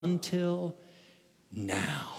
until now.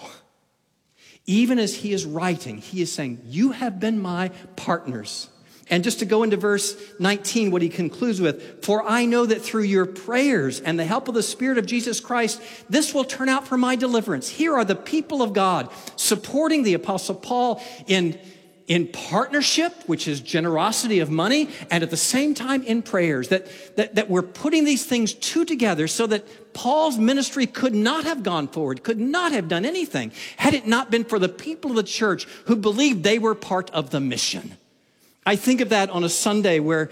Even as he is writing, he is saying, you have been my partners. And just to go into verse 19, what he concludes with, for I know that through your prayers and the help of the Spirit of Jesus Christ, this will turn out for my deliverance. Here are the people of God supporting the Apostle Paul in partnership, which is generosity of money, and at the same time in prayers, that we're putting these things two together so that Paul's ministry could not have gone forward, could not have done anything, had it not been for the people of the church who believed they were part of the mission. I think of that on a Sunday where,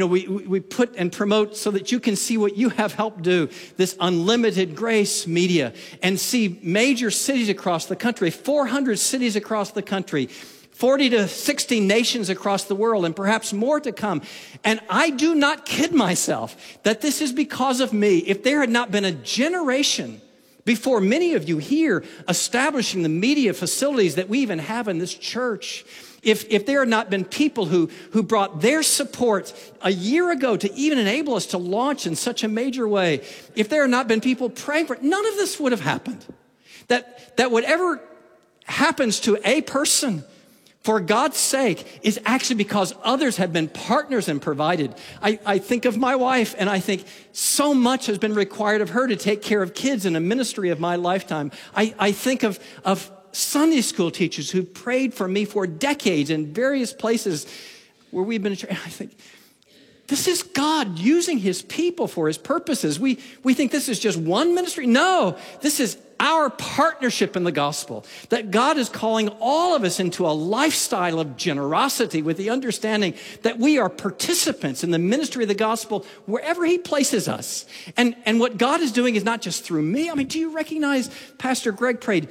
we put and promote so that you can see what you have helped do, this Unlimited Grace media, and see major cities across the country, 400 cities across the country, 40 to 60 nations across the world, and perhaps more to come. And I do not kid myself that this is because of me. If there had not been a generation before many of you here establishing the media facilities that we even have in this church, if there had not been people who brought their support a year ago to even enable us to launch in such a major way, if there had not been people praying for it, none of this would have happened. That whatever happens to a person, for God's sake, is actually because others have been partners and provided. I think of my wife, and I think so much has been required of her to take care of kids in a ministry of my lifetime. I think of Sunday school teachers who prayed for me for decades in various places where we've been. I think, this is God using his people for his purposes. We think this is just one ministry. No, this is our partnership in the gospel, that God is calling all of us into a lifestyle of generosity with the understanding that we are participants in the ministry of the gospel wherever he places us. And what God is doing is not just through me. I mean, do you recognize Pastor Greg prayed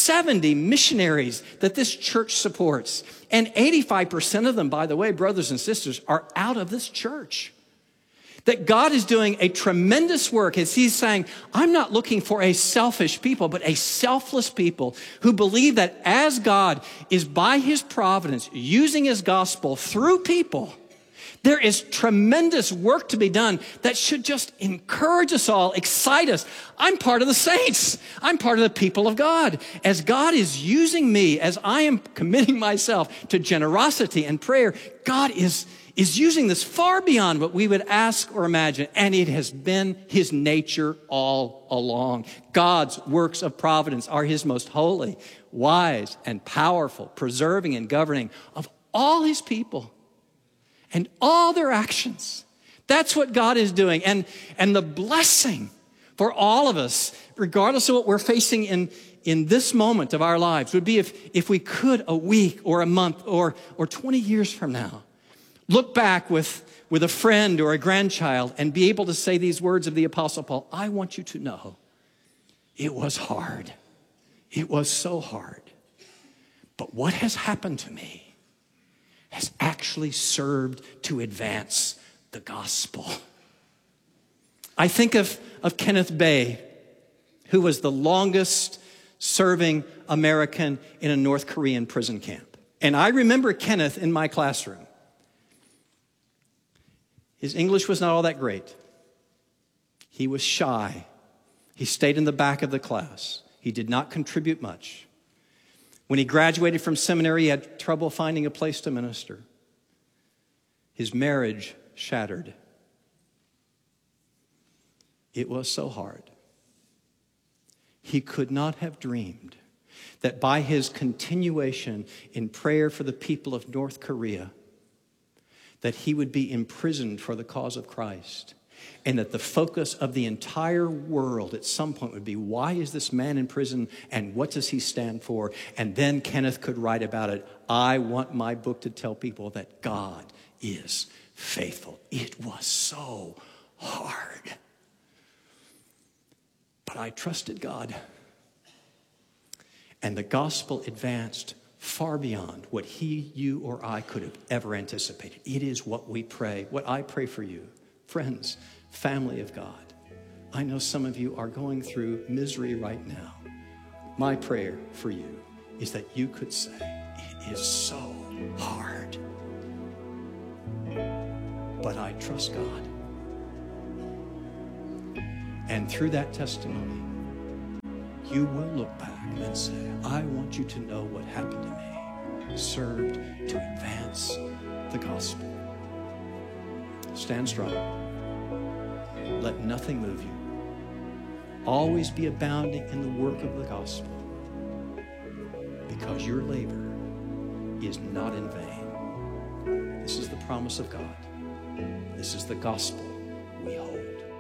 70 missionaries that this church supports? And 85% of them, by the way, brothers and sisters, are out of this church. That God is doing a tremendous work as he's saying, I'm not looking for a selfish people, but a selfless people who believe that as God is by his providence using his gospel through people, there is tremendous work to be done that should just encourage us all, excite us. I'm part of the saints. I'm part of the people of God. As God is using me, as I am committing myself to generosity and prayer, God is using this far beyond what we would ask or imagine. And it has been his nature all along. God's works of providence are his most holy, wise, and powerful, preserving and governing of all his people and all their actions. That's what God is doing. And the blessing for all of us, regardless of what we're facing in this moment of our lives, would be if we could a week or a month or 20 years from now, look back with a friend or a grandchild and be able to say these words of the Apostle Paul. I want you to know it was hard. It was so hard. But what has happened to me has actually served to advance the gospel. I think of Kenneth Bay, who was the longest serving American in a North Korean prison camp. And I remember Kenneth in my classroom. His English was not all that great. He was shy. He stayed in the back of the class. He did not contribute much. When he graduated from seminary, he had trouble finding a place to minister. His marriage shattered. It was so hard. He could not have dreamed that by his continuation in prayer for the people of North Korea, that he would be imprisoned for the cause of Christ, and that the focus of the entire world at some point would be, why is this man in prison and what does he stand for? And then Kenneth could write about it. I want my book to tell people that God is faithful. It was so hard. But I trusted God. And the gospel advanced far beyond what he, you, or I could have ever anticipated. It is what we pray, what I pray for you, friends, family of God. I know some of you are going through misery right now. My prayer for you is that you could say, it is so hard, but I trust God. And through that testimony, you will look back and say, I want you to know what happened to me served to advance the gospel. Stand strong. Let nothing move you. Always be abounding in the work of the gospel, because your labor is not in vain. This is the promise of God. This is the gospel we hold.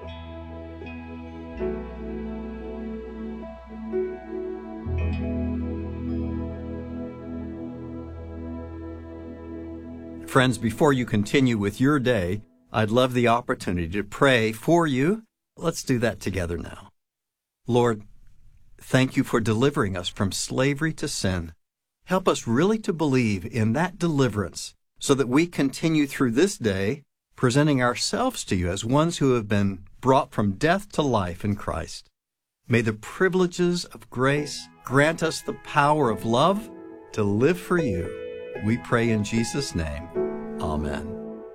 Friends, before you continue with your day, I'd love the opportunity to pray for you. Let's do that together now. Lord, thank you for delivering us from slavery to sin. Help us really to believe in that deliverance so that we continue through this day presenting ourselves to you as ones who have been brought from death to life in Christ. May the privileges of grace grant us the power of love to live for you. We pray in Jesus' name. Amen.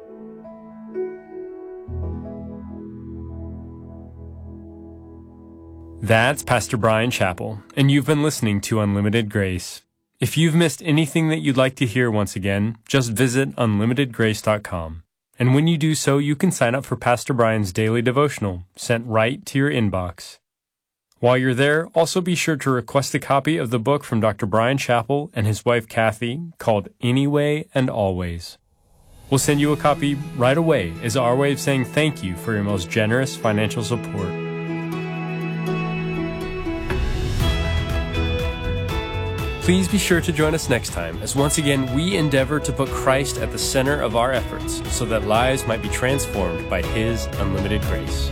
That's Pastor Bryan Chapell, and you've been listening to Unlimited Grace. If you've missed anything that you'd like to hear once again, just visit unlimitedgrace.com. And when you do so, you can sign up for Pastor Bryan's daily devotional, sent right to your inbox. While you're there, also be sure to request a copy of the book from Dr. Bryan Chapell and his wife Kathy called Anyway and Always. We'll send you a copy right away as our way of saying thank you for your most generous financial support. Please be sure to join us next time as once again we endeavor to put Christ at the center of our efforts so that lives might be transformed by His unlimited grace.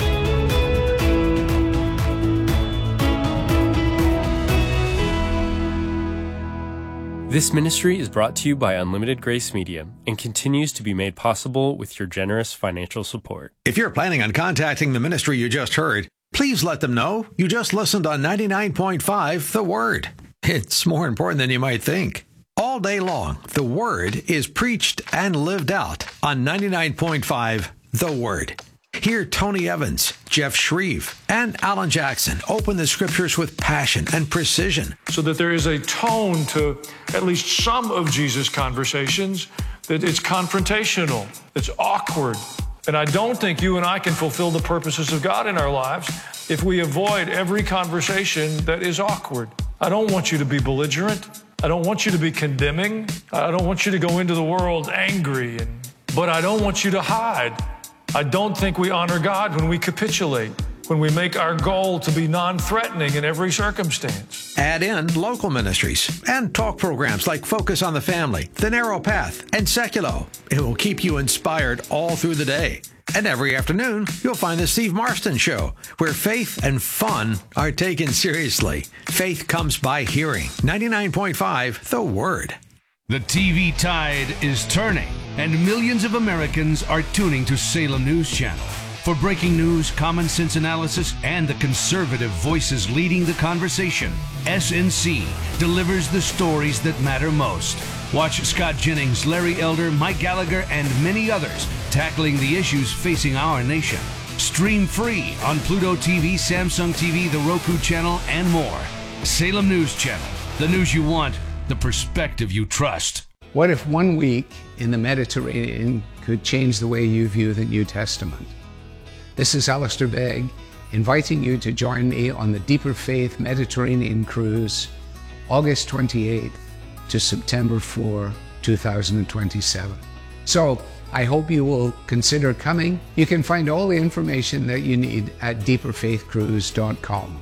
This ministry is brought to you by Unlimited Grace Media and continues to be made possible with your generous financial support. If you're planning on contacting the ministry you just heard, please let them know you just listened on 99.5 The Word. It's more important than you might think. All day long, the Word is preached and lived out on 99.5 The Word. Hear Tony Evans, Jeff Shreve, and Alan Jackson open the Scriptures with passion and precision. So that there is a tone to at least some of Jesus' conversations that it's confrontational, it's awkward. And I don't think you and I can fulfill the purposes of God in our lives if we avoid every conversation that is awkward. I don't want you to be belligerent. I don't want you to be condemning. I don't want you to go into the world angry, but I don't want you to hide. I don't think we honor God when we capitulate, when we make our goal to be non-threatening in every circumstance. Add in local ministries and talk programs like Focus on the Family, The Narrow Path, and Seculo. It will keep you inspired all through the day. And every afternoon, you'll find the Steve Marston Show, where faith and fun are taken seriously. Faith comes by hearing. 99.5 The Word. The TV tide is turning, and millions of Americans are tuning to Salem News Channel. For breaking news, common sense analysis, and the conservative voices leading the conversation, SNC delivers the stories that matter most. Watch Scott Jennings, Larry Elder, Mike Gallagher, and many others tackling the issues facing our nation. Stream free on Pluto TV, Samsung TV, the Roku channel, and more. Salem News Channel. The news you want, the perspective you trust. What if 1 week in the Mediterranean could change the way you view the New Testament? This is Alistair Begg, inviting you to join me on the Deeper Faith Mediterranean Cruise, August 28th to September 4, 2027. So, I hope you will consider coming. You can find all the information that you need at deeperfaithcruise.com.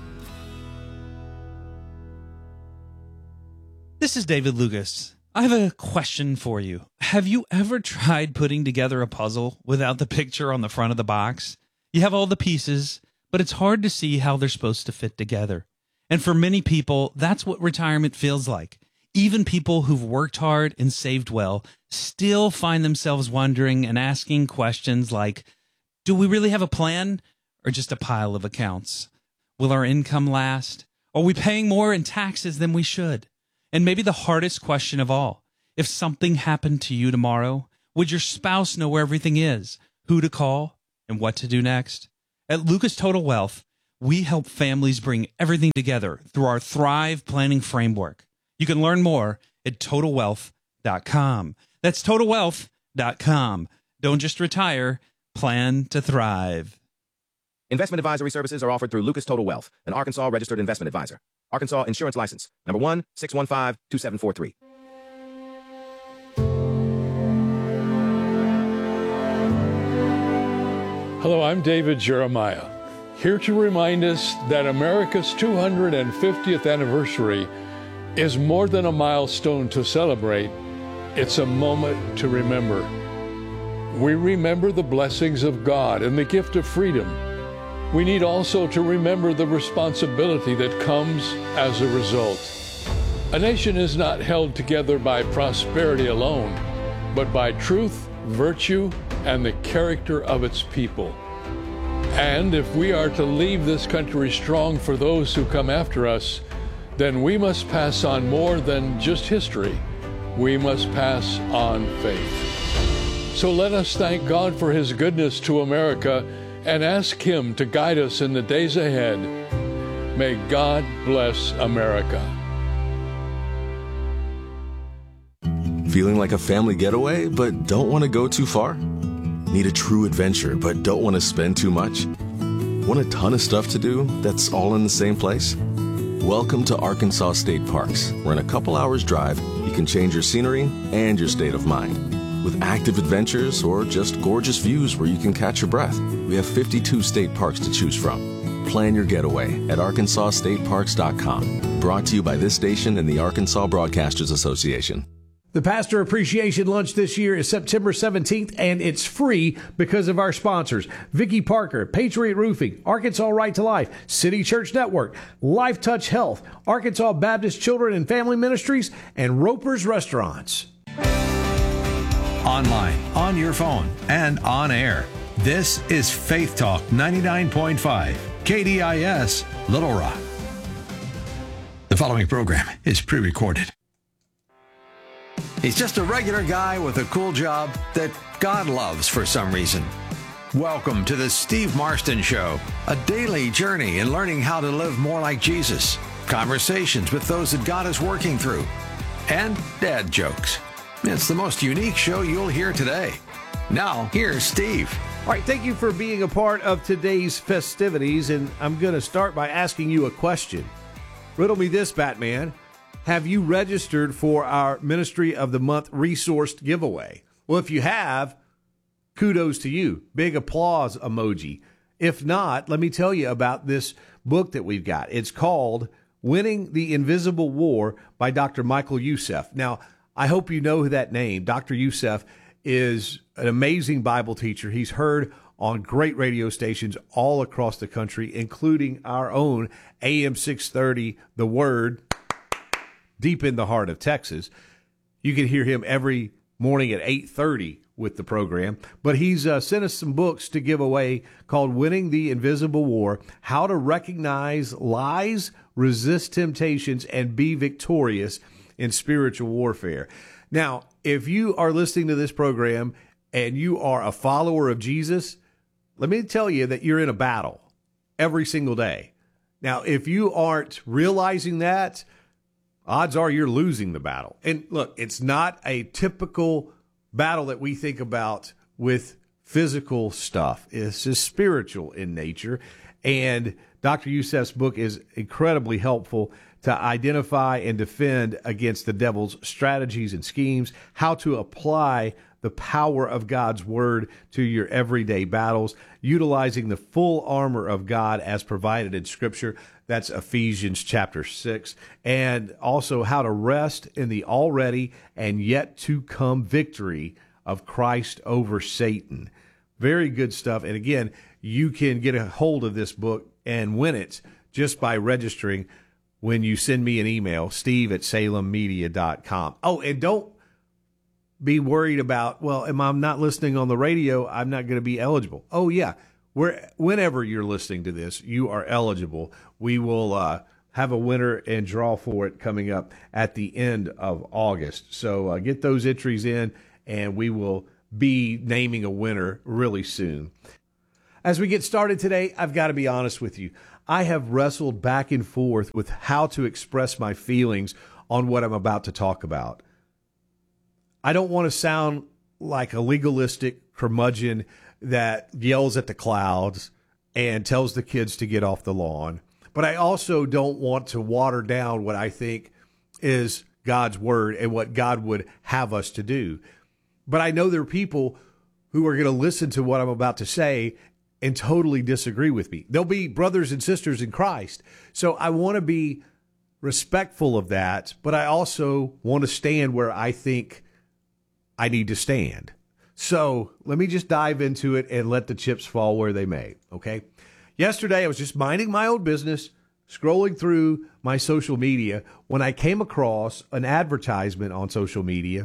This is David Lucas. I have a question for you. Have you ever tried putting together a puzzle without the picture on the front of the box? You have all the pieces, but it's hard to see how they're supposed to fit together. And for many people, that's what retirement feels like. Even people who've worked hard and saved well still find themselves wondering and asking questions like, do we really have a plan or just a pile of accounts? Will our income last? Are we paying more in taxes than we should? And maybe the hardest question of all, if something happened to you tomorrow, would your spouse know where everything is, who to call, and what to do next? At Lucas Total Wealth, we help families bring everything together through our Thrive Planning Framework. You can learn more at TotalWealth.com. That's TotalWealth.com. Don't just retire, plan to thrive. Investment advisory services are offered through Lucas Total Wealth, an Arkansas registered investment advisor. Arkansas Insurance License, number 1-615-2743. Hello, I'm David Jeremiah, here to remind us that America's 250th anniversary is more than a milestone to celebrate. It's a moment to remember. We remember the blessings of God and the gift of freedom. We need also to remember the responsibility that comes as a result. A nation is not held together by prosperity alone, but by truth, virtue, and the character of its people. And if we are to leave this country strong for those who come after us, then we must pass on more than just history. We must pass on faith. So let us thank God for His goodness to America and ask Him to guide us in the days ahead. May God bless America. Feeling like a family getaway, but don't want to go too far? Need a true adventure, but don't want to spend too much? Want a ton of stuff to do that's all in the same place? Welcome to Arkansas State Parks, where in a couple hours drive, you can change your scenery and your state of mind. With active adventures or just gorgeous views where you can catch your breath, we have 52 state parks to choose from. Plan your getaway at ArkansasStateParks.com. Brought to you by this station and the Arkansas Broadcasters Association. The Pastor Appreciation Lunch this year is September 17th, and it's free because of our sponsors: Vicki Parker, Patriot Roofing, Arkansas Right to Life, City Church Network, Life Touch Health, Arkansas Baptist Children and Family Ministries, and Roper's Restaurants. Online, on your phone, and on air. This is Faith Talk 99.5, KDIS, Little Rock. The following program is pre-recorded. He's just a regular guy with a cool job that God loves for some reason. Welcome to the Steve Marston Show, a daily journey in learning how to live more like Jesus, conversations with those that God is working through, and dad jokes. It's the most unique show you'll hear today. Now, here's Steve. All right, thank you for being a part of today's festivities, and I'm going to start by asking you a question. Riddle me this, Batman. Have you registered for our Ministry of the Month Resourced giveaway? Well, if you have, kudos to you. Big applause emoji. If not, let me tell you about this book that we've got. It's called Winning the Invisible War by Dr. Michael Youssef. Now, I hope you know that name. Dr. Youssef is an amazing Bible teacher. He's heard on great radio stations all across the country, including our own AM 630, The Word, deep in the heart of Texas. You can hear him every morning at 8:30 with the program. But he's sent us some books to give away called Winning the Invisible War, How to Recognize Lies, Resist Temptations, and Be Victorious in Spiritual Warfare. Now, if you are listening to this program and you are a follower of Jesus, let me tell you that you're in a battle every single day. Now, if you aren't realizing that, odds are you're losing the battle. And look, it's not a typical battle that we think about with physical stuff. It's just spiritual in nature. And Dr. Youssef's book is incredibly helpful to identify and defend against the devil's strategies and schemes, how to apply the power of God's word to your everyday battles, utilizing the full armor of God as provided in Scripture. That's Ephesians chapter 6. And also how to rest in the already and yet to come victory of Christ over Satan. Very good stuff. And again, you can get a hold of this book and win it just by registering when you send me an email, steve@salemmedia.com. Oh, and don't be worried about, well, am I not listening on the radio? I'm not going to be eligible. Oh, yeah. Whenever you're listening to this, you are eligible. We will have a winner and draw for it coming up at the end of August. So get those entries in, and we will be naming a winner really soon. As we get started today, I've got to be honest with you. I have wrestled back and forth with how to express my feelings on what I'm about to talk about. I don't want to sound like a legalistic curmudgeon that yells at the clouds and tells the kids to get off the lawn. But I also don't want to water down what I think is God's word and what God would have us to do. But I know there are people who are going to listen to what I'm about to say and totally disagree with me. They'll be brothers and sisters in Christ. So I want to be respectful of that, but I also want to stand where I think I need to stand. So let me just dive into it and let the chips fall where they may, okay? Yesterday, I was just minding my own business, scrolling through my social media, when I came across an advertisement on social media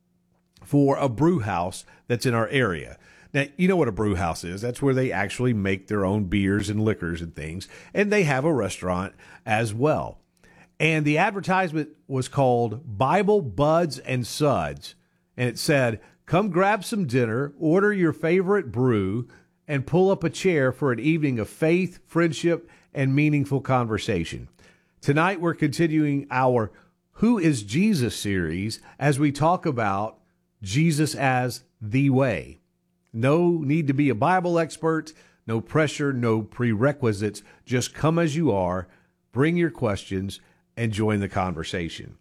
for a brew house that's in our area. Now, you know what a brew house is. That's where they actually make their own beers and liquors and things, and they have a restaurant as well. And the advertisement was called Bible Buds and Suds, and it said, "Come grab some dinner, order your favorite brew, and pull up a chair for an evening of faith, friendship, and meaningful conversation." Tonight, we're continuing our Who is Jesus series as we talk about Jesus as the way. No need to be a Bible expert, no pressure, no prerequisites. Just come as you are, bring your questions, and join the conversation.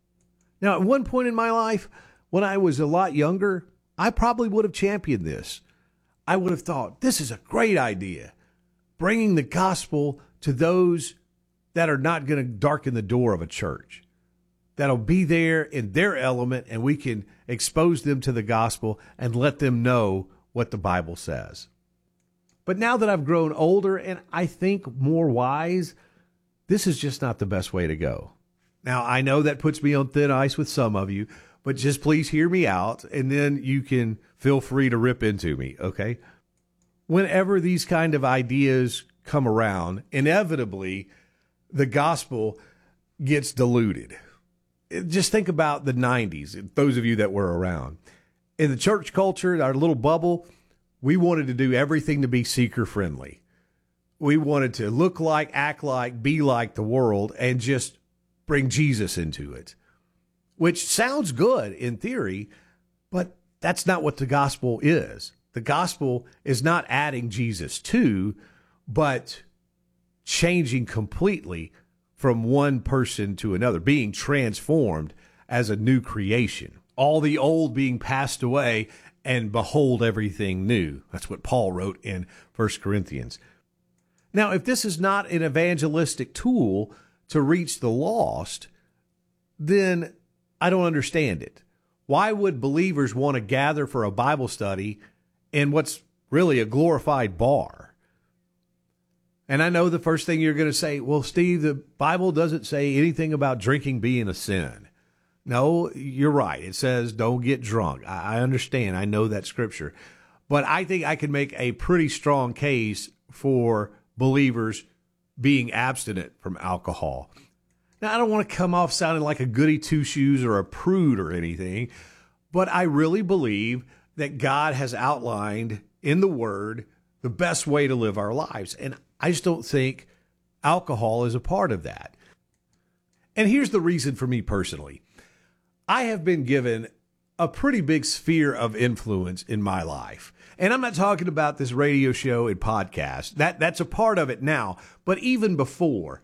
Now, at one point in my life, when I was a lot younger, I probably would have championed this. I would have thought, this is a great idea. Bringing the gospel to those that are not going to darken the door of a church. That'll be there in their element, and we can expose them to the gospel and let them know what the Bible says. But now that I've grown older and I think more wise, this is just not the best way to go. Now, I know that puts me on thin ice with some of you, but just please hear me out, and then you can feel free to rip into me, okay? Whenever these kind of ideas come around, inevitably, the gospel gets diluted. Just think about the 90s, those of you that were around. In the church culture, our little bubble, we wanted to do everything to be seeker-friendly. We wanted to look like, act like, be like the world, and just bring Jesus into it. Which sounds good in theory, but that's not what the gospel is. The gospel is not adding Jesus to, but changing completely from one person to another, being transformed as a new creation. All the old being passed away, and behold, everything new. That's what Paul wrote in 1 Corinthians. Now, if this is not an evangelistic tool to reach the lost, then I don't understand it. Why would believers want to gather for a Bible study in what's really a glorified bar? And I know the first thing you're going to say, well, Steve, the Bible doesn't say anything about drinking being a sin. No, you're right. It says don't get drunk. I understand. I know that scripture. But I think I can make a pretty strong case for believers being abstinent from alcohol. Now, I don't want to come off sounding like a goody two-shoes or a prude or anything, but I really believe that God has outlined in the Word the best way to live our lives. And I just don't think alcohol is a part of that. And here's the reason for me personally. I have been given a pretty big sphere of influence in my life. And I'm not talking about this radio show and podcast. That's a part of it now. But even before,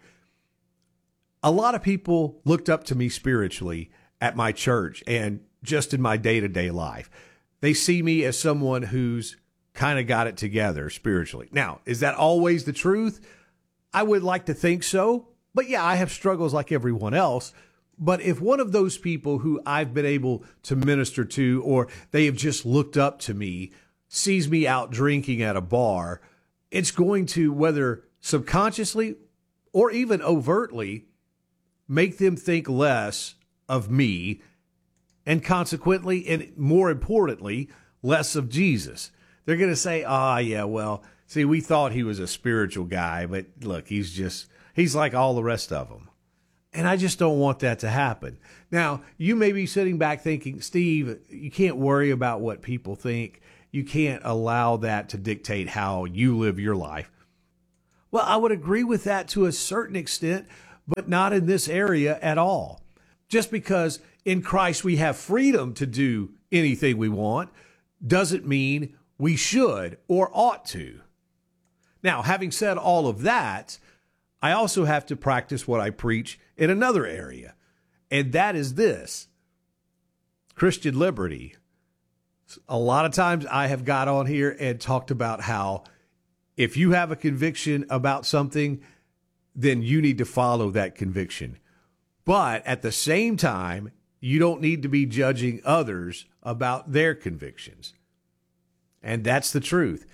a lot of people looked up to me spiritually at my church and just in my day-to-day life. They see me as someone who's kind of got it together spiritually. Now, is that always the truth? I would like to think so. But yeah, I have struggles like everyone else. But if one of those people who I've been able to minister to, or they have just looked up to me, sees me out drinking at a bar, it's going to, whether subconsciously or even overtly, make them think less of me, and consequently, and more importantly, less of Jesus. They're going to say, yeah, well, see, we thought he was a spiritual guy, but look, he's like all the rest of them. And I just don't want that to happen. Now, you may be sitting back thinking, Steve, you can't worry about what people think. You can't allow that to dictate how you live your life. Well, I would agree with that to a certain extent, but not in this area at all. Just because in Christ we have freedom to do anything we want doesn't mean we should or ought to. Now, having said all of that, I also have to practice what I preach in another area, and that is this: Christian liberty. A lot of times I have got on here and talked about how if you have a conviction about something, then you need to follow that conviction. But at the same time, you don't need to be judging others about their convictions. And that's the truth.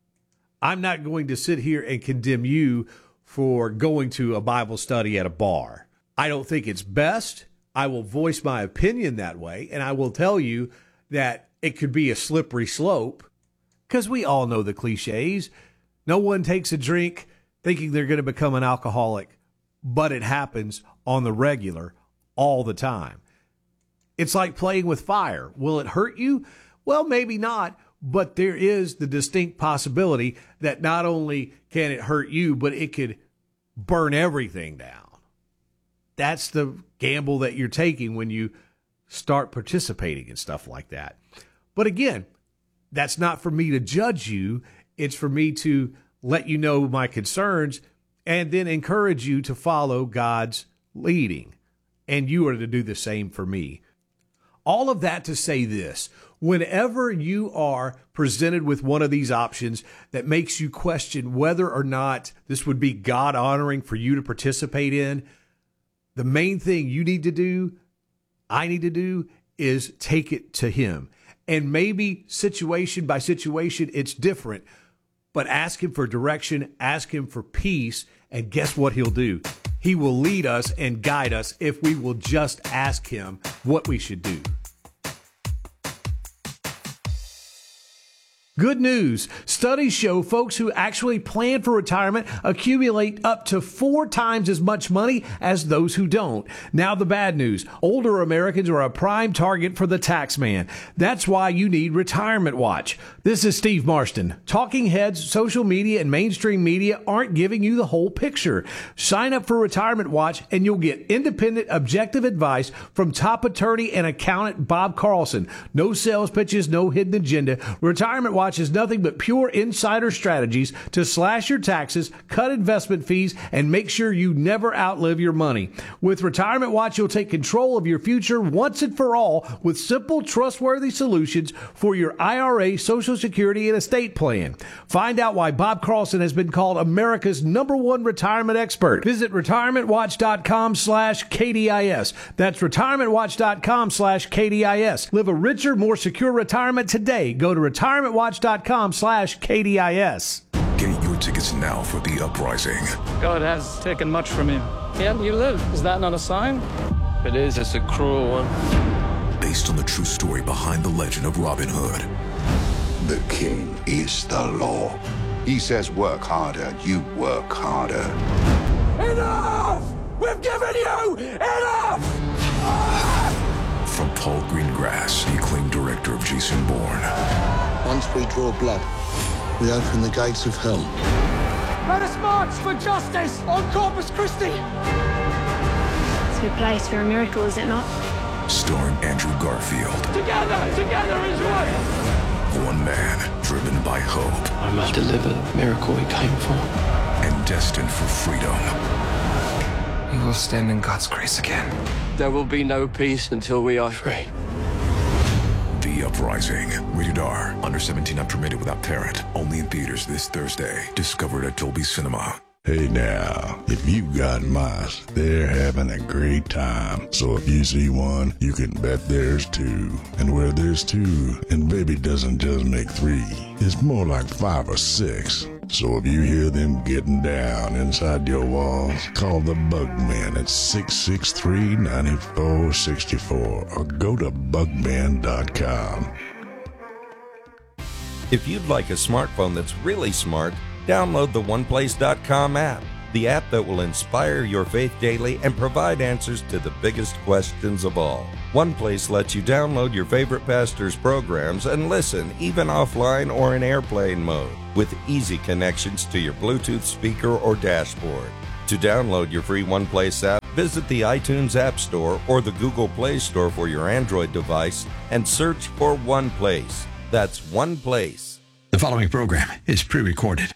I'm not going to sit here and condemn you for going to a Bible study at a bar. I don't think it's best. I will voice my opinion that way, and I will tell you that it could be a slippery slope, because we all know the cliches. No one takes a drink thinking they're going to become an alcoholic, but it happens on the regular all the time. It's like playing with fire. Will it hurt you? Well, maybe not, but there is the distinct possibility that not only can it hurt you, but it could burn everything down. That's the gamble that you're taking when you start participating in stuff like that. But again, that's not for me to judge you. It's for me to let you know my concerns and then encourage you to follow God's leading. And you are to do the same for me. All of that to say this: whenever you are presented with one of these options that makes you question whether or not this would be God honoring for you to participate in, the main thing you need to do, I need to do, is take it to Him. And maybe situation by situation, it's different, but ask Him for direction, ask Him for peace, and guess what He'll do? He will lead us and guide us if we will just ask Him what we should do. Good news. Studies show folks who actually plan for retirement accumulate up to 4 times as much money as those who don't. Now the bad news. Older Americans are a prime target for the tax man. That's why you need Retirement Watch. This is Steve Marston. Talking heads, social media, and mainstream media aren't giving you the whole picture. Sign up for Retirement Watch and you'll get independent, objective advice from top attorney and accountant Bob Carlson. No sales pitches, no hidden agenda. Retirement Watch is nothing but pure insider strategies to slash your taxes, cut investment fees, and make sure you never outlive your money. With Retirement Watch, you'll take control of your future once and for all with simple, trustworthy solutions for your IRA, Social Security, and estate plan. Find out why Bob Carlson has been called America's #1 retirement expert. Visit retirementwatch.com/KDIS. That's retirementwatch.com/KDIS. Live a richer, more secure retirement today. Go to retirementwatch.com/KDIS. Get your tickets now for The Uprising. God has taken much from him. Yet you live. Is that not a sign? If it is, it's a cruel one. Based on the true story behind the legend of Robin Hood. The king is the law. He says work harder, you work harder. Enough! We've given you enough! From Paul Greengrass, the acclaimed director of Jason Bourne. Once we draw blood, we open the gates of hell. Let us march for justice on Corpus Christi! It's a place for a miracle, is it not? Starring Andrew Garfield. Together is one! One man driven by hope. I must deliver the miracle we came for. And destined for freedom. We will stand in God's grace again. There will be no peace until we are free. The Uprising. Rated R. Under 17 not permitted without parent. Only in theaters this Thursday. Discovered at Dolby Cinema. Hey now, if you've got mice, they're having a great time. So if you see one, you can bet there's 2. And where there's 2, and baby doesn't just make 3, it's more like 5 or 6. So if you hear them getting down inside your walls, call the Bugman at 663-9464 or go to bugman.com. If you'd like a smartphone that's really smart, download the OnePlace.com app. the app that will inspire your faith daily and provide answers to the biggest questions of all. One Place lets you download your favorite pastor's programs and listen even offline or in airplane mode with easy connections to your Bluetooth speaker or dashboard. To download your free One Place app, visit the iTunes App Store or the Google Play Store for your Android device and search for One Place. That's One Place. The following program is pre-recorded.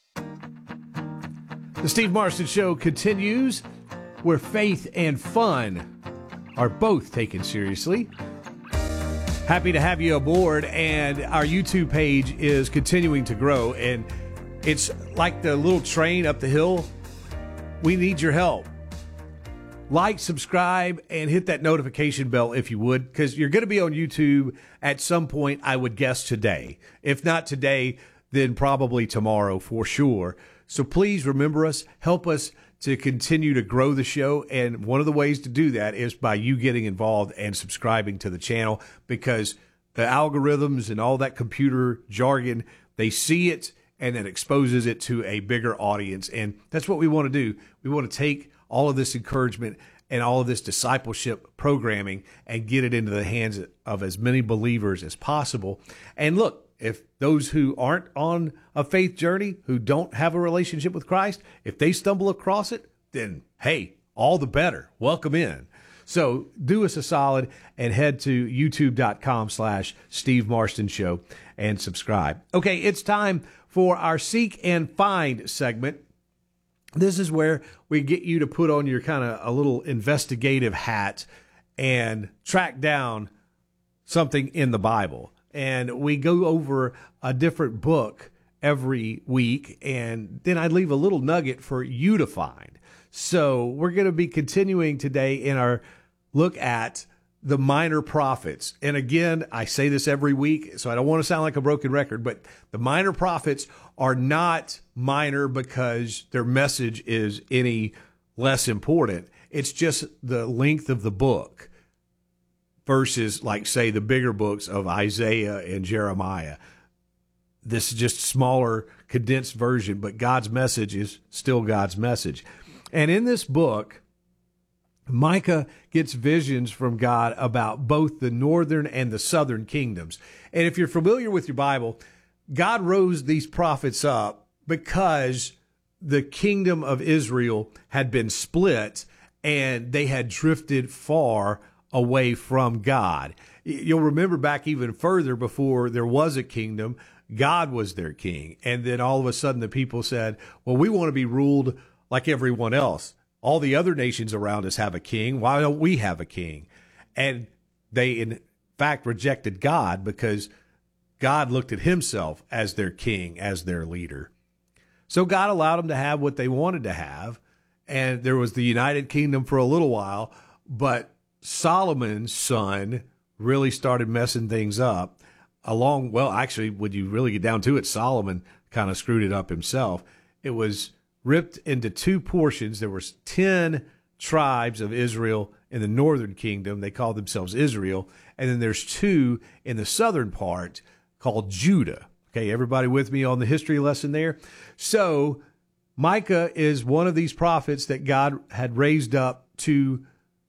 The Steve Marston Show continues, where faith and fun are both taken seriously. Happy to have you aboard, and our YouTube page is continuing to grow, and it's like the little train up the hill. We need your help. Like, subscribe, and hit that notification bell if you would, because you're going to be on YouTube at some point, I would guess today. If not today, then probably tomorrow for sure. So please remember us, help us to continue to grow the show. And one of the ways to do that is by you getting involved and subscribing to the channel, because the algorithms and all that computer jargon, they see it and it exposes it to a bigger audience. And that's what we want to do. We want to take all of this encouragement and all of this discipleship programming and get it into the hands of as many believers as possible. And look, if those who aren't on a faith journey, who don't have a relationship with Christ, if they stumble across it, then hey, all the better. Welcome in. So do us a solid and head to youtube.com/Steve Marston Show and subscribe. Okay, it's time for our Seek and Find segment. This is where we get you to put on your kind of a little investigative hat and track down something in the Bible. And we go over a different book every week, and then I leave a little nugget for you to find. So we're going to be continuing today in our look at the minor prophets. And again, I say this every week, so I don't want to sound like a broken record, but the minor prophets are not minor because their message is any less important. It's just the length of the book versus, like, say, the bigger books of Isaiah and Jeremiah. This is just smaller, condensed version, but God's message is still God's message. And in this book, Micah gets visions from God about both the northern and the southern kingdoms. And if you're familiar with your Bible, God rose these prophets up because the kingdom of Israel had been split and they had drifted far away from God. You'll remember back even further, before there was a kingdom, God was their king. And then all of a sudden the people said, well, we want to be ruled like everyone else. All the other nations around us have a king. Why don't we have a king? And they, in fact, rejected God because God looked at himself as their king, as their leader. So God allowed them to have what they wanted to have. And there was the United Kingdom for a little while, but Solomon's son really started messing things up actually, when you really get down to it, Solomon kind of screwed it up himself. It was ripped into two portions. There was 10 tribes of Israel in the northern kingdom. They called themselves Israel. And then there's 2 in the southern part called Judah. Okay, everybody with me on the history lesson there? So Micah is one of these prophets that God had raised up to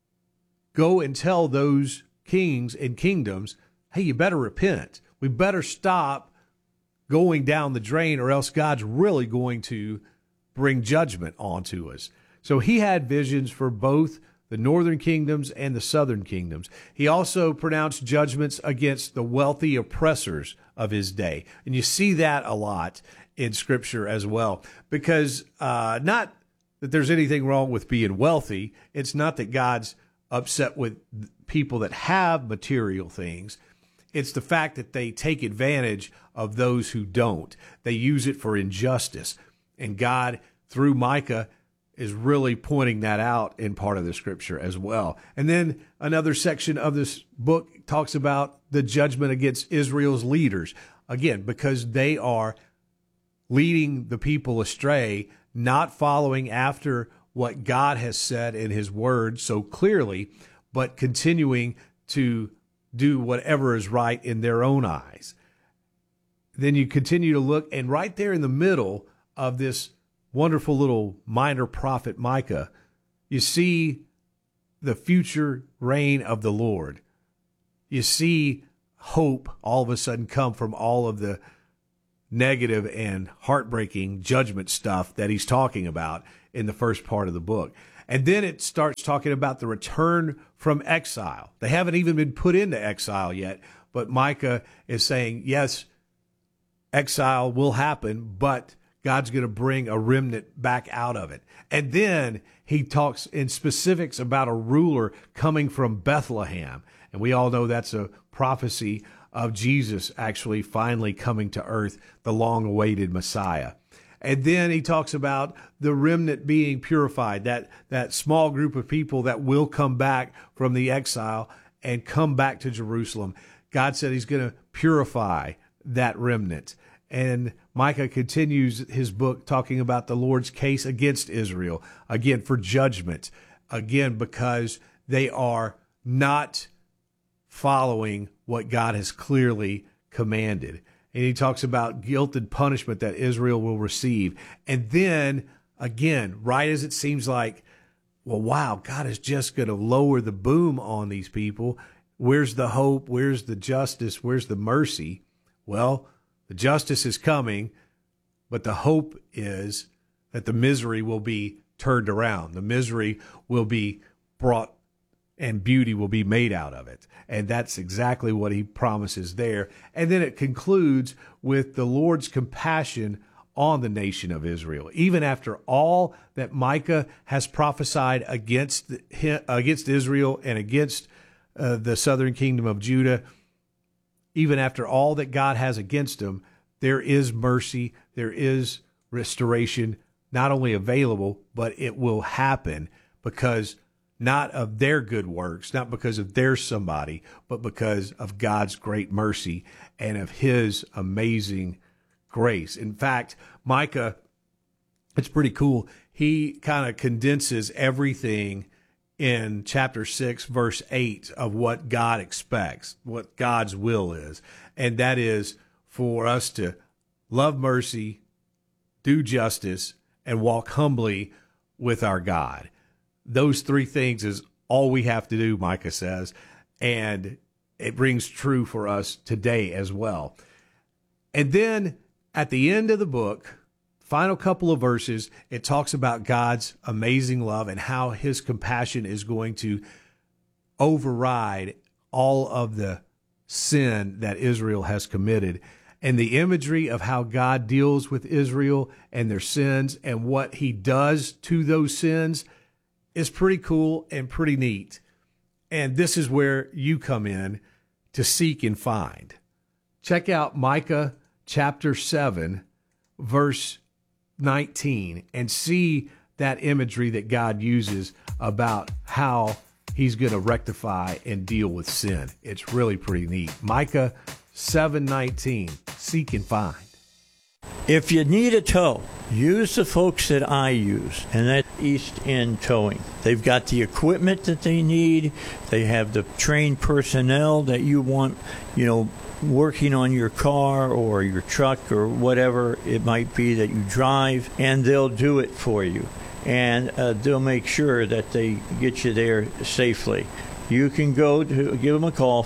go and tell those kings and kingdoms, hey, you better repent. We better stop going down the drain, or else God's really going to bring judgment onto us. So he had visions for both the northern kingdoms and the southern kingdoms. He also pronounced judgments against the wealthy oppressors of his day. And you see that a lot in Scripture as well, because not that there's anything wrong with being wealthy. It's not that God's upset with people that have material things. It's the fact that they take advantage of those who don't. They use it for injustice. And God, through Micah, is really pointing that out in part of the Scripture as well. And then another section of this book talks about the judgment against Israel's leaders. Again, because they are leading the people astray, not following after what God has said in his word so clearly, but continuing to do whatever is right in their own eyes. Then you continue to look, and right there in the middle of this wonderful little minor prophet Micah, you see the future reign of the Lord. You see hope all of a sudden come from all of the negative and heartbreaking judgment stuff that he's talking about in the first part of the book. And then it starts talking about the return from exile. They haven't even been put into exile yet, but Micah is saying, yes, exile will happen, but God's going to bring a remnant back out of it. And then he talks in specifics about a ruler coming from Bethlehem. And we all know that's a prophecy of Jesus actually finally coming to earth, the long-awaited Messiah. And then he talks about the remnant being purified, that small group of people that will come back from the exile and come back to Jerusalem. God said he's going to purify that remnant. And Micah continues his book talking about the Lord's case against Israel, again, for judgment, again, because they are not following what God has clearly commanded. And he talks about guilt and punishment that Israel will receive. And then, again, right as it seems like, well, wow, God is just going to lower the boom on these people. Where's the hope? Where's the justice? Where's the mercy? Well, the justice is coming, but the hope is that the misery will be turned around. The misery will be brought and beauty will be made out of it. And that's exactly what he promises there. And then it concludes with the Lord's compassion on the nation of Israel. Even after all that Micah has prophesied against Israel and against the southern kingdom of Judah, even after all that God has against them, there is mercy, there is restoration, not only available, but it will happen because not of their good works, not because of their somebody, but because of God's great mercy and of his amazing grace. In fact, Micah, it's pretty cool. He kind of condenses everything in chapter 6, verse 8 of what God expects, what God's will is. And that is for us to love mercy, do justice, and walk humbly with our God. Those three things is all we have to do, Micah says, and it rings true for us today as well. And then at the end of the book, final couple of verses, it talks about God's amazing love and how his compassion is going to override all of the sin that Israel has committed. And the imagery of how God deals with Israel and their sins and what he does to those sins is pretty cool and pretty neat. And this is where you come in to seek and find. Check out Micah chapter 7, verse 19, and see that imagery that God uses about how he's going to rectify and deal with sin. It's really pretty neat. Micah 7:19, seek and find. If you need a tow, use the folks that I use, and that's East End Towing. They've got the equipment that they need. They have the trained personnel that you want, working on your car or your truck or whatever it might be that you drive, and they'll do it for you. And they'll make sure that they get you there safely. You can give them a call,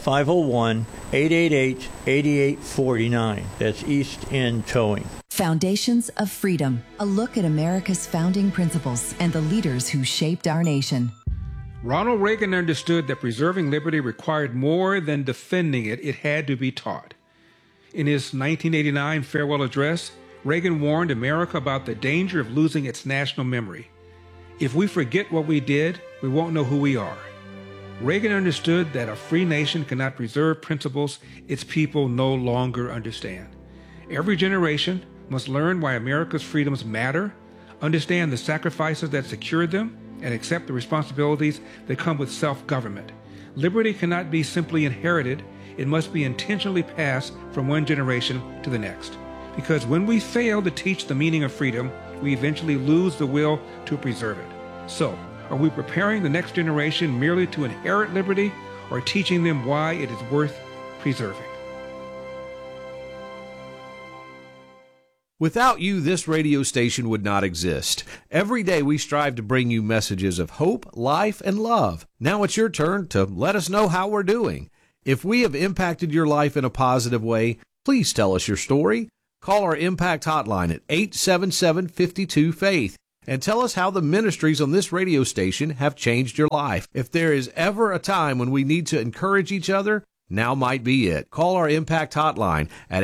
501-888-8849. That's East End Towing. Foundations of Freedom, a look at America's founding principles and the leaders who shaped our nation. Ronald Reagan understood that preserving liberty required more than defending it. It had to be taught. In his 1989 farewell address, Reagan warned America about the danger of losing its national memory. If we forget what we did, we won't know who we are. Reagan understood that a free nation cannot preserve principles its people no longer understand. Every generation must learn why America's freedoms matter, understand the sacrifices that secured them, and accept the responsibilities that come with self-government. Liberty cannot be simply inherited. It must be intentionally passed from one generation to the next. Because when we fail to teach the meaning of freedom, we eventually lose the will to preserve it. So, are we preparing the next generation merely to inherit liberty, or teaching them why it is worth preserving? Without you, this radio station would not exist. Every day we strive to bring you messages of hope, life, and love. Now it's your turn to let us know how we're doing. If we have impacted your life in a positive way, please tell us your story. Call our Impact Hotline at 877-52-FAITH and tell us how the ministries on this radio station have changed your life. If there is ever a time when we need to encourage each other, now might be it. Call our Impact Hotline at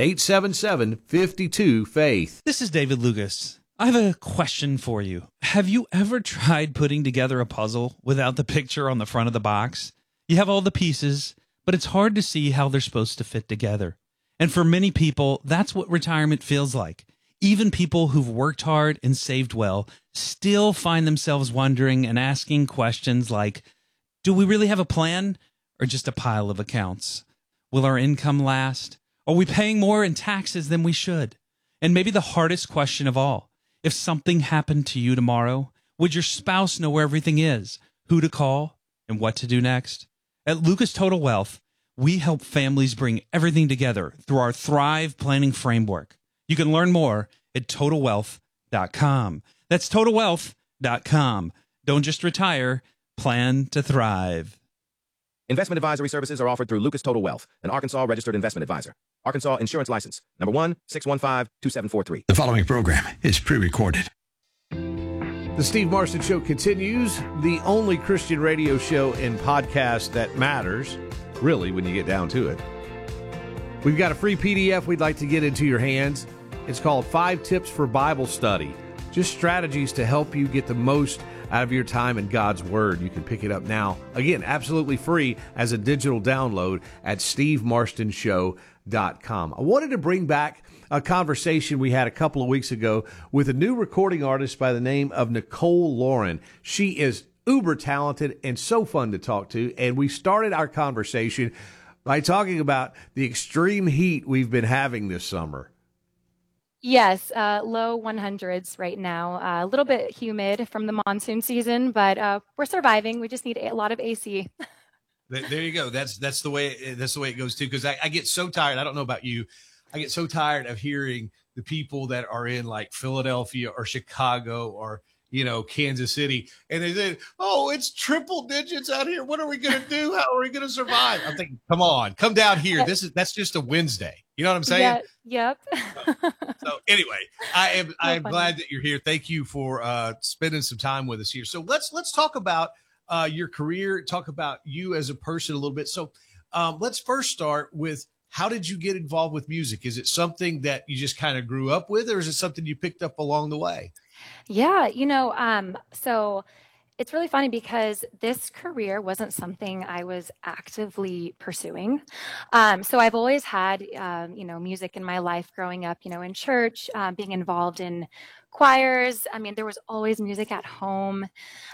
877-52-FAITH. This is David Lucas. I have a question for you. Have you ever tried putting together a puzzle without the picture on the front of the box? You have all the pieces, but it's hard to see how they're supposed to fit together. And for many people, that's what retirement feels like. Even people who've worked hard and saved well still find themselves wondering and asking questions like, do we really have a plan? Or just a pile of accounts? Will our income last? Are we paying more in taxes than we should? And maybe the hardest question of all, if something happened to you tomorrow, would your spouse know where everything is, who to call, and what to do next? At Lucas Total Wealth, we help families bring everything together through our Thrive Planning Framework. You can learn more at TotalWealth.com. That's TotalWealth.com. Don't just retire, plan to thrive. Investment advisory services are offered through Lucas Total Wealth, an Arkansas registered investment advisor. Arkansas Insurance License, number 1-615-2743. The following program is pre-recorded. The Steve Marston Show continues, the only Christian radio show and podcast that matters, really, when you get down to it. We've got a free PDF we'd like to get into your hands. It's called 5 Tips for Bible Study. Just strategies to help you get the most out of your time in God's Word. You can pick it up now. Again, absolutely free as a digital download at stevemarstonshow.com. I wanted to bring back a conversation we had a couple of weeks ago with a new recording artist by the name of Nicole Lauren. She is uber talented and so fun to talk to, and we started our conversation by talking about the extreme heat we've been having this summer. Yes, low 100s right now. A little bit humid from the monsoon season, but we're surviving. We just need a lot of AC. There you go. That's the way it goes too. Because I get so tired. I don't know about you. I get so tired of hearing the people that are in like Philadelphia or Chicago or Kansas City, and they say, "Oh, it's triple digits out here. What are we going to do? How are we going to survive?" I'm thinking, "Come on, come down here. That's just a Wednesday." You know what I'm saying? Yeah, yep. So anyway, I am glad that you're here. Thank you for spending some time with us here. So let's talk about your career. Talk about you as a person a little bit. So let's first start with, how did you get involved with music? Is it something that you just kind of grew up with, or is it something you picked up along the way? Yeah, so it's really funny because this career wasn't something I was actively pursuing. So I've always had, music in my life growing up, in church, being involved in choirs. I mean, there was always music at home.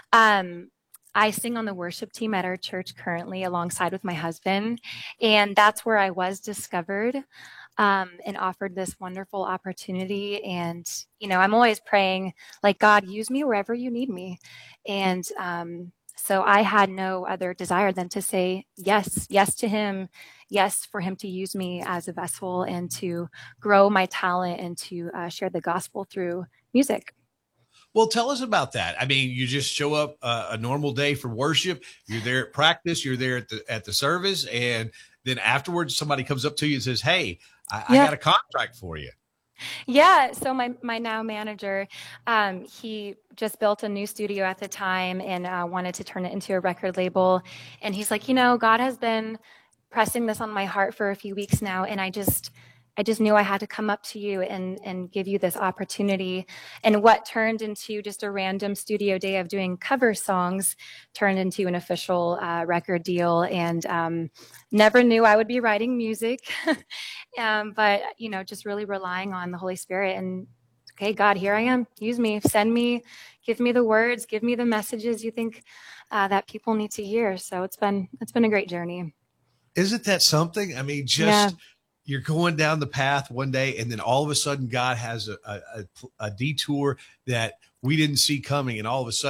I sing on the worship team at our church currently alongside with my husband. And that's where I was discovered and offered this wonderful opportunity. And, I'm always praying, like, God, use me wherever you need me. And so I had no other desire than to say yes to him, yes, for him to use me as a vessel and to grow my talent and to share the gospel through music. Well, tell us about that. I mean, you just show up a normal day for worship. You're there at practice. You're there at the service. And then afterwards, somebody comes up to you and says, "Hey, I got a contract for you." Yeah. So my now manager, he just built a new studio at the time and wanted to turn it into a record label. And he's like, God has been pressing this on my heart for a few weeks now. And I just knew I had to come up to you and give you this opportunity. And what turned into just a random studio day of doing cover songs turned into an official record deal. And never knew I would be writing music, but, just really relying on the Holy Spirit. And, okay, God, here I am. Use me. Send me. Give me the words. Give me the messages you think that people need to hear. So it's been a great journey. Isn't that something? I mean, you're going down the path one day, and then all of a sudden God has a detour that we didn't see coming. And all of a sudden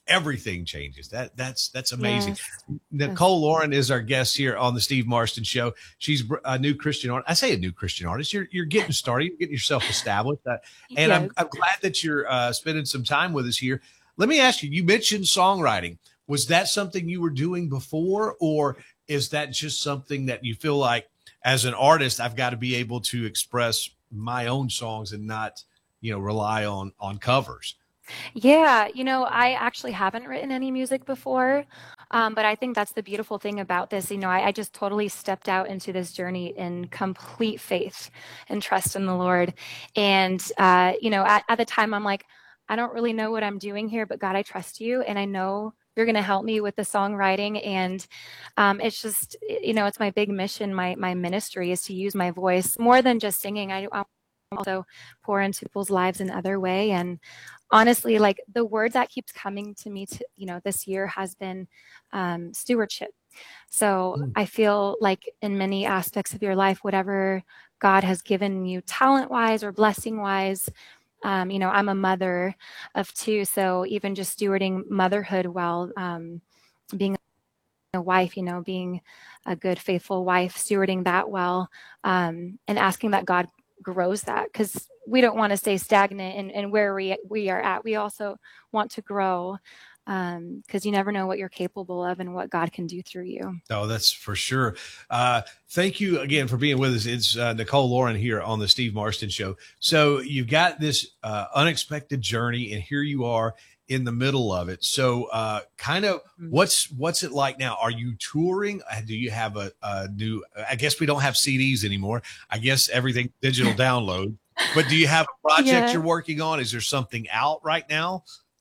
everything changes. That's amazing. Yes. Nicole Lauren is our guest here on the Steve Marston Show. She's a new Christian artist. I say a new Christian artist. You're getting started, you're getting yourself established. And Yes. I'm glad that you're spending some time with us here. Let me ask you, you mentioned songwriting. Was that something you were doing before, or is that just something that you feel like as an artist, I've got to be able to express my own songs and not, rely on covers? Yeah, I actually haven't written any music before, but I think that's the beautiful thing about this. I just totally stepped out into this journey in complete faith and trust in the Lord. And, at the time, I'm like, I don't really know what I'm doing here, but God, I trust you, and I know you're going to help me with the songwriting. And it's just, it's my big mission. My ministry is to use my voice more than just singing. I also pour into people's lives in other way. And honestly, like the word that keeps coming to me this year has been stewardship. So I feel like in many aspects of your life, whatever God has given you talent wise or blessing wise, I'm a mother of two. So even just stewarding motherhood well, being a wife, being a good, faithful wife, stewarding that well, and asking that God grows that, because we don't want to stay stagnant and where we are at. We also want to grow, because you never know what you're capable of and what God can do through you. Oh, that's for sure. Thank you again for being with us. It's Nicole Lauren here on the Steve Marston Show. So you've got this unexpected journey, and here you are in the middle of it. So kind of what's it like now? Are you touring? Do you have a new, I guess we don't have CDs anymore. I guess everything digital download. But do you have a project you're working on? Is there something out right now?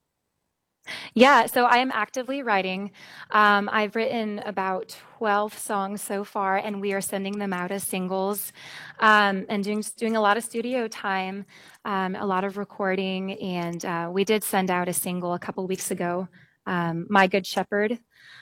Yeah, so I am actively writing. I've written about 12 songs so far, and we are sending them out as singles, and doing a lot of studio time, a lot of recording, and we did send out a single a couple weeks ago, My Good Shepherd.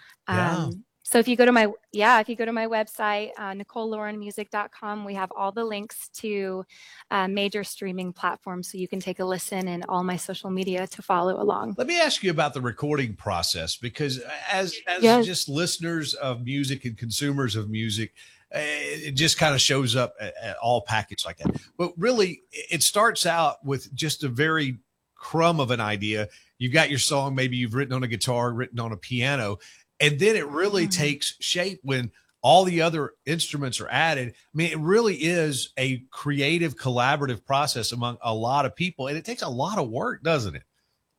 So if you go to my website, NicoleLaurenMusic.com, we have all the links to major streaming platforms, so you can take a listen, and all my social media to follow along. Let me ask you about the recording process, because as just listeners of music and consumers of music, it just kind of shows up at all packaged like that. But really, it starts out with just a very crumb of an idea. You've got your song, maybe you've written on a guitar, written on a piano, and then it really takes shape when all the other instruments are added. I mean, it really is a creative, collaborative process among a lot of people, and it takes a lot of work, doesn't it?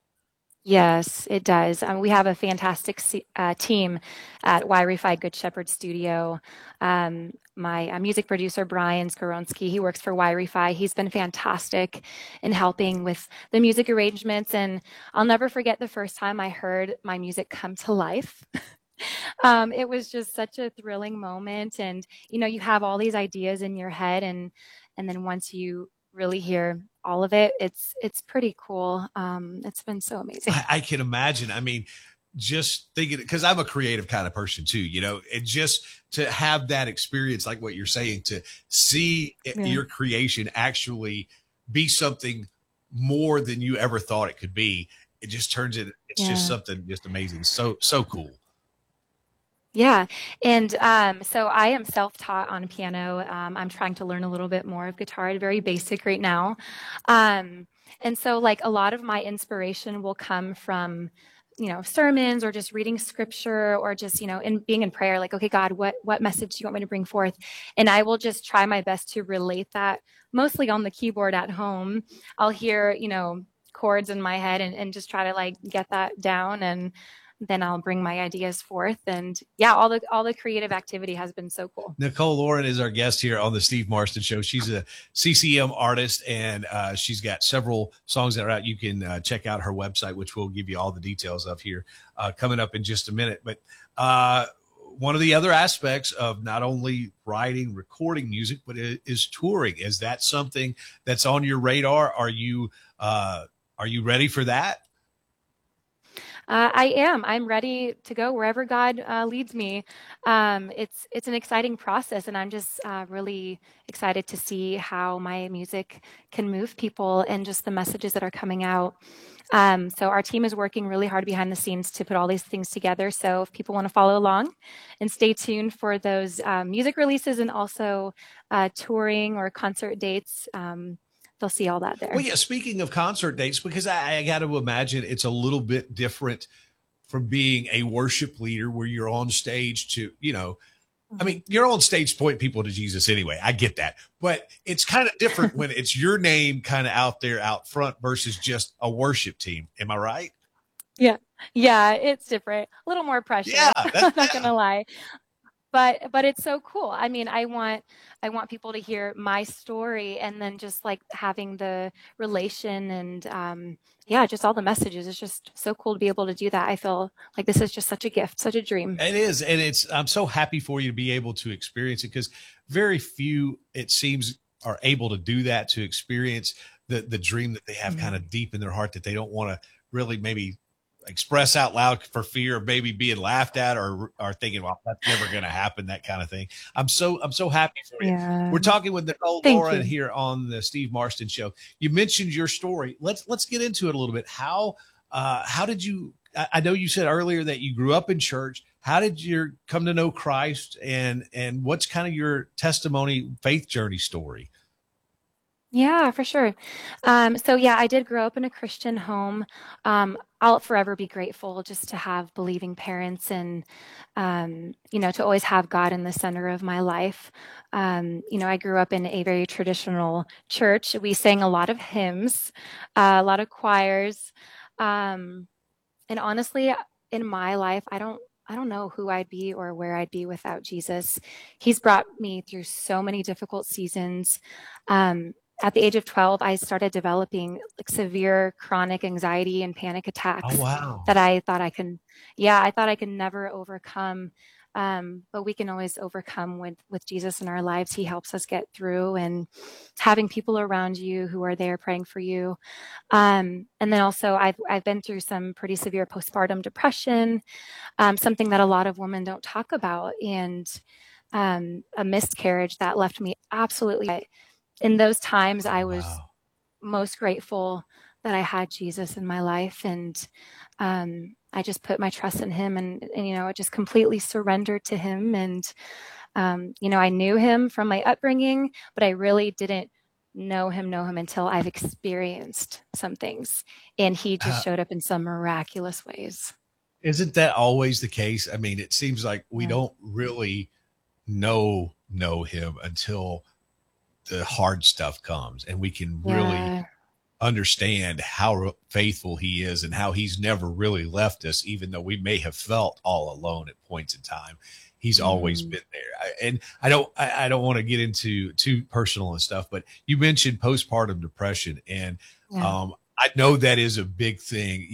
Yes, it does. We have a fantastic team at Wi-Fi Good Shepherd Studio. My music producer, Brian Skoronsky, he works for Wi-Fi. He's been fantastic in helping with the music arrangements. And I'll never forget the first time I heard my music come to life. It was just such a thrilling moment. And, you have all these ideas in your head. And then once you really hear all of it, it's pretty cool. It's been so amazing. I can imagine. I mean, just thinking, because I'm a creative kind of person too, and just to have that experience, like what you're saying, to see your creation actually be something more than you ever thought it could be, it just turns it. It's just something just amazing. So cool. Yeah. And so I am self-taught on piano. I'm trying to learn a little bit more of guitar, very basic right now. And so like a lot of my inspiration will come from, sermons, or just reading scripture, or just, in being in prayer, like, okay, God, what message do you want me to bring forth? And I will just try my best to relate that, mostly on the keyboard at home. I'll hear, chords in my head and just try to like get that down, and then I'll bring my ideas forth. And all the creative activity has been so cool. Nicole Lauren is our guest here on the Steve Marston Show. She's a CCM artist, and she's got several songs that are out. You can check out her website, which we'll give you all the details of here coming up in just a minute. But one of the other aspects of not only writing, recording music, but is touring. Is that something that's on your radar? Are you ready for that? I am. I'm ready to go wherever God leads me. It's an exciting process, and I'm just really excited to see how my music can move people and just the messages that are coming out. So our team is working really hard behind the scenes to put all these things together. So if people want to follow along and stay tuned for those music releases and also touring or concert dates, they'll see all that there. Well, yeah, speaking of concert dates, because I got to imagine it's a little bit different from being a worship leader where you're on stage to, I mean, you're on stage pointing people to Jesus anyway. I get that. But it's kind of different when it's your name kind of out there out front versus just a worship team. Am I right? Yeah. Yeah, it's different. A little more pressure. Yeah, I'm not gonna lie. But it's so cool. I mean, I want people to hear my story, and then just like having the relation and just all the messages. It's just so cool to be able to do that. I feel like this is just such a gift, such a dream. It is. And I'm so happy for you to be able to experience it, because very few, it seems, are able to do that, to experience the dream that they have kind of deep in their heart that they don't want to really maybe express out loud for fear of maybe being laughed at or thinking, well, that's never going to happen, that kind of thing. I'm so happy for you. Yeah. We're talking with Nicole Thank Lauren you. here on the Steve Marston Show. You mentioned your story. Let's get into it a little bit. How did you, I know you said earlier that you grew up in church. How did you come to know Christ, and what's kind of your testimony, faith journey story? Yeah, for sure. So yeah, I did grow up in a Christian home. I'll forever be grateful just to have believing parents and, to always have God in the center of my life. I grew up in a very traditional church. We sang a lot of hymns, a lot of choirs. And honestly, in my life, I don't know who I'd be or where I'd be without Jesus. He's brought me through so many difficult seasons. At the age of 12, I started developing like severe chronic anxiety and panic attacks. Oh, wow. That I thought I could never overcome. But we can always overcome with Jesus in our lives. He helps us get through, and having people around you who are there praying for you. And then also I've been through some pretty severe postpartum depression, something that a lot of women don't talk about, and a miscarriage that left me absolutely. In those times, I was most grateful that I had Jesus in my life, and I just put my trust in him, and I just completely surrendered to him. And I knew him from my upbringing, but I really didn't know him until I've experienced some things, and he just showed up in some miraculous ways. Isn't that always the case? I mean, it seems like we don't really know him until the hard stuff comes, and we can really understand how faithful he is and how he's never really left us, even though we may have felt all alone at points in time. He's always been there. And I don't want to get into too personal and stuff, but you mentioned postpartum depression, and I know that is a big thing.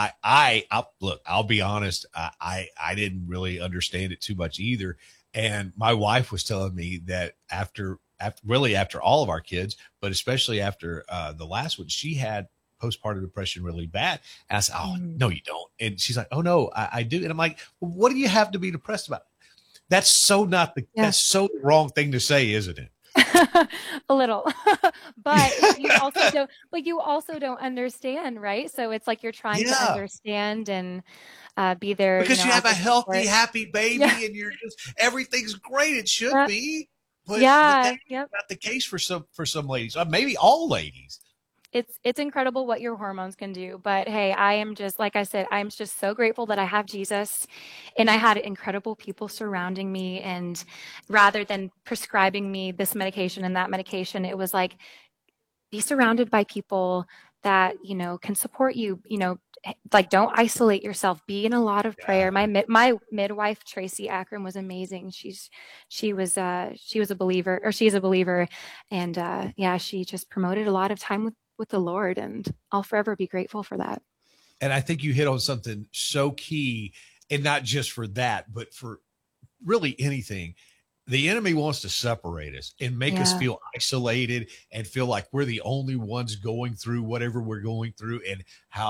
I'll be honest. I didn't really understand it too much either. And my wife was telling me that after all of our kids, but especially after the last one, she had postpartum depression really bad. And I said, "Oh, no, you don't." And she's like, "Oh no, I do." And I'm like, well, "What do you have to be depressed about?" That's so that's so the wrong thing to say, isn't it? A little, but you also don't understand, right? So it's like you're trying to understand and be there because you have a healthy, happy baby, and you're just everything's great. It should be. But that's not the case for some ladies. Maybe all ladies. It's incredible what your hormones can do. But hey, I am just, like I said, I'm just so grateful that I have Jesus, and I had incredible people surrounding me. And rather than prescribing me this medication and that medication, it was like, be surrounded by people that, can support you, like don't isolate yourself, be in a lot of prayer. My midwife, Tracy Akron, was amazing. She was a believer, or she's a believer. And she just promoted a lot of time with the Lord, and I'll forever be grateful for that. And I think you hit on something so key, and not just for that, but for really anything. The enemy wants to separate us and make us feel isolated and feel like we're the only ones going through whatever we're going through, and how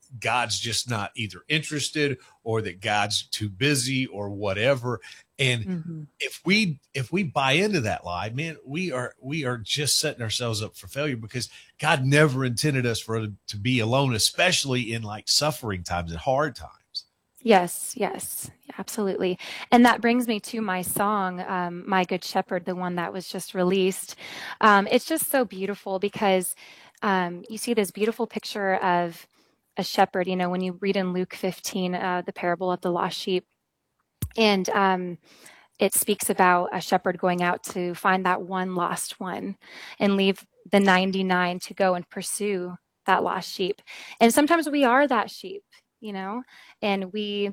God's just not either interested or that God's too busy or whatever. And if we buy into that lie, man, we are just setting ourselves up for failure, because God never intended us to be alone, especially in like suffering times and hard times. Yes, absolutely. And that brings me to my song, My Good Shepherd, the one that was just released. It's just so beautiful because you see this beautiful picture of a shepherd, when you read in Luke 15, the parable of the lost sheep. And it speaks about a shepherd going out to find that one lost one and leave the 99 to go and pursue that lost sheep. And sometimes we are that sheep, and we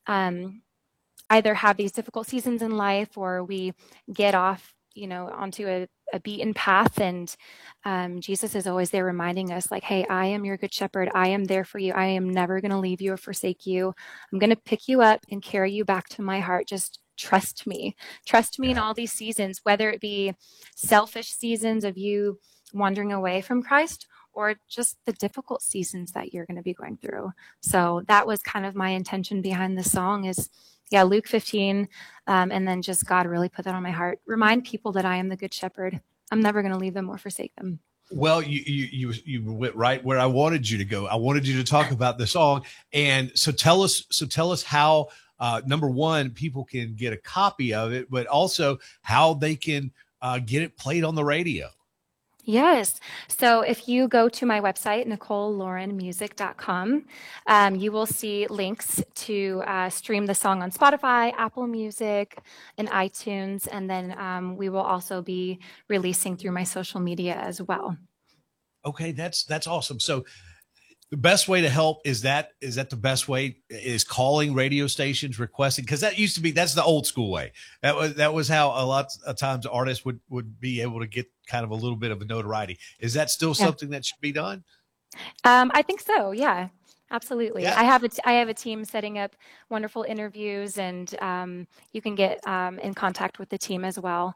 either have these difficult seasons in life, or we get off, onto a beaten path. And Jesus is always there reminding us, like, hey, I am your good shepherd. I am there for you. I am never going to leave you or forsake you. I'm going to pick you up and carry you back to my heart. Just trust me. Trust me in all these seasons, whether it be selfish seasons of you wandering away from Christ, or just the difficult seasons that you're going to be going through. So that was kind of my intention behind the song is, Luke 15. And then just God really put that on my heart. Remind people that I am the good shepherd. I'm never going to leave them or forsake them. Well, you went right where I wanted you to go. I wanted you to talk about the song. And so tell us how, number one, people can get a copy of it, but also how they can get it played on the radio. Yes. So if you go to my website, NicoleLaurenMusic.com, you will see links to stream the song on Spotify, Apple Music, and iTunes. And then we will also be releasing through my social media as well. Okay, that's awesome. So the best way to help is that the best way is calling radio stations, requesting, because that's the old school way. That was how a lot of times artists would be able to get kind of a little bit of a notoriety. Is that still something that should be done? I think so. Yeah, absolutely. Yeah. I have a team setting up wonderful interviews, and you can get in contact with the team as well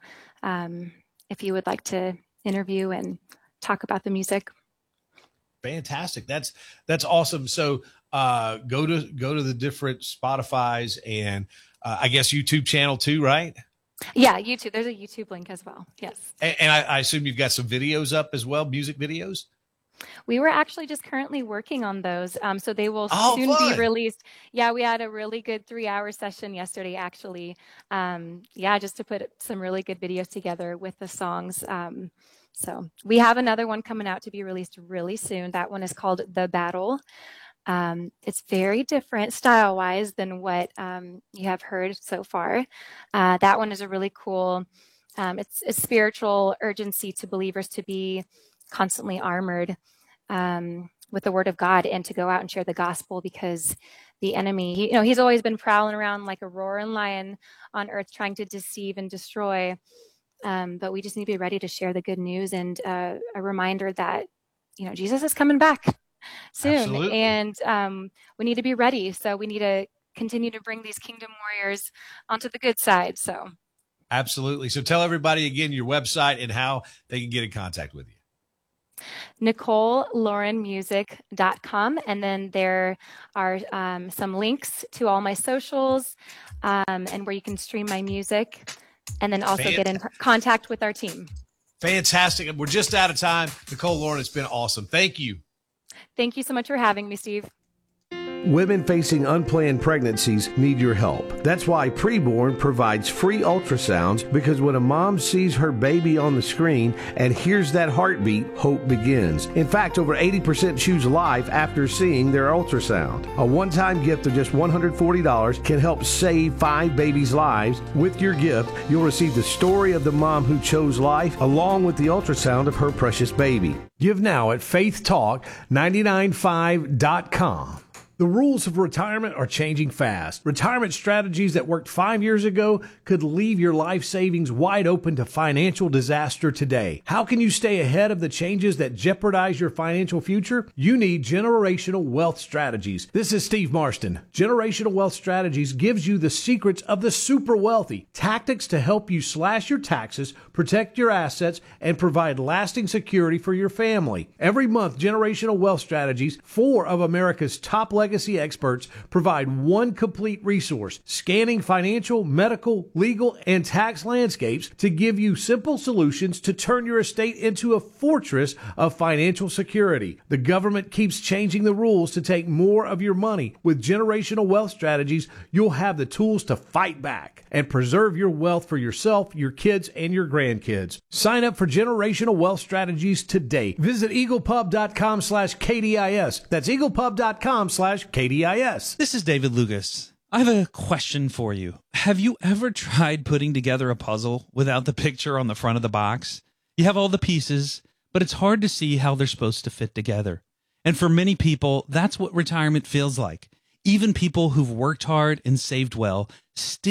if you would like to interview and talk about the music. Fantastic. That's awesome. So go to the different Spotify's and I guess YouTube channel too, right? Yeah, YouTube. There's a YouTube link as well. Yes. And I assume you've got some videos up as well, music videos? We were actually just currently working on those. So they will soon be released. Yeah, we had a really good 3-hour session yesterday, actually. Just to put some really good videos together with the songs. So we have another one coming out to be released really soon. That one is called The Battle. It's very different style-wise than what you have heard so far. That one is a really cool, it's a spiritual urgency to believers to be constantly armored with the word of God and to go out and share the gospel, because the enemy, he's always been prowling around like a roaring lion on earth trying to deceive and destroy. But we just need to be ready to share the good news and a reminder that, Jesus is coming back soon. Absolutely. And we need to be ready. So we need to continue to bring these kingdom warriors onto the good side. So absolutely. So tell everybody again your website and how they can get in contact with you. NicoleLaurenMusic.com. And then there are some links to all my socials and where you can stream my music. And then also get in contact with our team. Fantastic. We're just out of time. Nicole Lauren, it's been awesome. Thank you. Thank you so much for having me, Steve. Women facing unplanned pregnancies need your help. That's why Preborn provides free ultrasounds, because when a mom sees her baby on the screen and hears that heartbeat, hope begins. In fact, over 80% choose life after seeing their ultrasound. A one-time gift of just $140 can help save 5 babies' lives. With your gift, you'll receive the story of the mom who chose life, along with the ultrasound of her precious baby. Give now at faithtalk995.com. The rules of retirement are changing fast. Retirement strategies that worked 5 years ago could leave your life savings wide open to financial disaster today. How can you stay ahead of the changes that jeopardize your financial future? You need Generational Wealth Strategies. This is Steve Marston. Generational Wealth Strategies gives you the secrets of the super wealthy, tactics to help you slash your taxes, protect your assets, and provide lasting security for your family. Every month, Generational Wealth Strategies, 4 of America's top legacy experts, provide one complete resource, scanning financial, medical, legal, and tax landscapes to give you simple solutions to turn your estate into a fortress of financial security. The government keeps changing the rules to take more of your money. With Generational Wealth Strategies, you'll have the tools to fight back and preserve your wealth for yourself, your kids, and your grandkids. Sign up for Generational Wealth Strategies today. Visit eaglepub.com/KDIS. That's eaglepub.com/KDIS. This is David Lucas. I have a question for you. Have you ever tried putting together a puzzle without the picture on the front of the box? You have all the pieces, but it's hard to see how they're supposed to fit together. And for many people, that's what retirement feels like. Even people who've worked hard and saved well still